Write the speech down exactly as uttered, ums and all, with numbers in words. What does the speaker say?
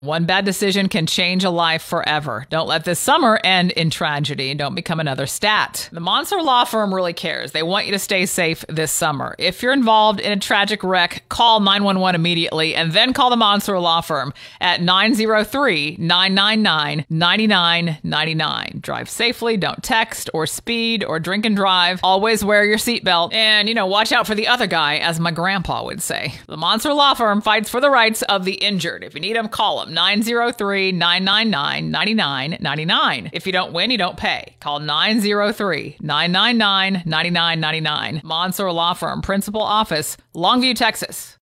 One bad decision can change a life forever. Don't let this summer end in tragedy. Don't become another stat. The Monser Law Firm really cares. They want you to stay safe this summer. If you're involved in a tragic wreck, call nine one one immediately and then call the Monser Law Firm at nine zero three, nine nine nine, nine nine nine nine. Drive safely. Don't text or speed or drink and drive. Always wear your seatbelt. And, you know, watch out for the other guy, as my grandpa would say. The Monser Law Firm fights for the rights of the injured. If you need them, call them. nine zero three, nine nine nine, nine nine nine nine. If you don't win, you don't pay. Call nine zero three, nine nine nine, nine nine nine nine. Monser Law Firm, Principal Office, Longview, Texas.